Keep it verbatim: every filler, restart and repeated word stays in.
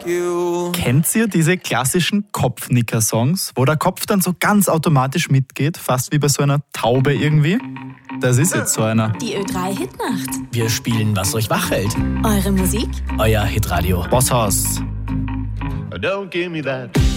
you. Kennt ihr diese klassischen Kopfnicker-Songs, wo der Kopf dann so ganz automatisch mitgeht, fast wie bei so einer Taube irgendwie? Das ist jetzt so einer. Die Ö drei Hitnacht. Wir spielen, was euch wach hält. Eure Musik? Euer Hitradio. Bosshaus. Don't give me that.